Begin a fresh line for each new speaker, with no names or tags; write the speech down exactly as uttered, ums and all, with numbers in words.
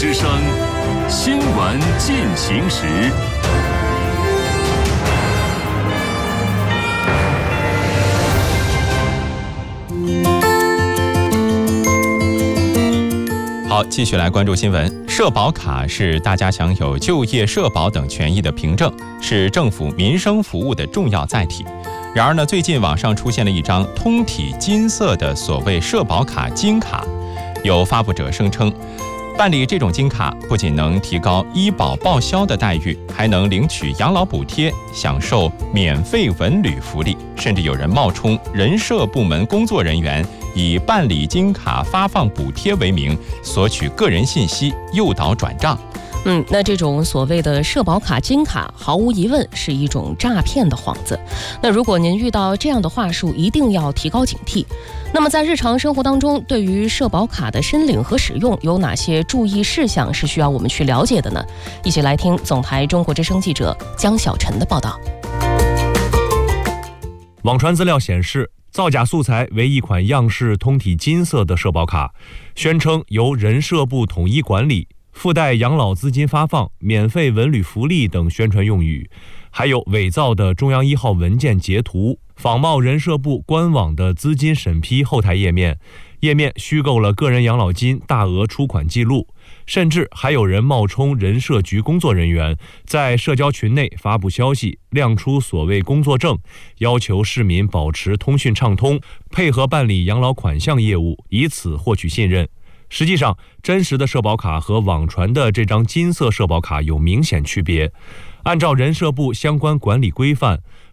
之声新闻进行时。
好，继续来关注新闻。社保卡是大家享有就业、社保等权益的凭证，是政府民生服务的重要载体。然而呢，最近网上出现了一张通体金色的所谓社保卡金卡，有发布者声称，办理这种金卡不仅能提高医保报销的待遇，还能领取养老补贴，享受免费文旅福利，甚至有人冒充人社部门工作人员，以办理金卡发放补贴为名，索取个人信息，诱导转账。
嗯，那这种所谓的社保卡金卡，毫无疑问是一种诈骗的幌子。那如果您遇到这样的话术，一定要提高警惕。那么在日常生活当中，对于社保卡的申领和使用，有哪些注意事项是需要我们去了解的呢？一起来听总台中国之声记者江小晨的报道。
网传资料显示，造假素材为一款样式通体金色的社保卡，宣称由人社部统一管理，附带养老资金发放、免费文旅福利等宣传用语，还有伪造的中央一号文件截图，仿冒人社部官网的资金审批后台页面，页面虚构了个人养老金大额出款记录，甚至还有人冒充人社局工作人员，在社交群内发布消息，亮出所谓工作证，要求市民保持通讯畅通，配合办理养老款项业务，以此获取信任。实际上，真实的社保卡和网传的这张金色社保卡有明显区别。按照人社部相关管理规范，